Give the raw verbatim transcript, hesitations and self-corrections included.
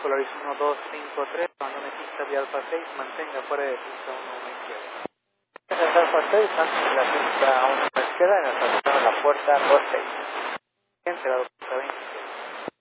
Polaris uno dos cinco tres, abandone pista vía Alfa seis, mantenga fuera de pista uno izquierda. En el Alfa seis, antes de la pista uno izquierda, y nos acercamos a la puerta dos seis. Entrado pista veinte.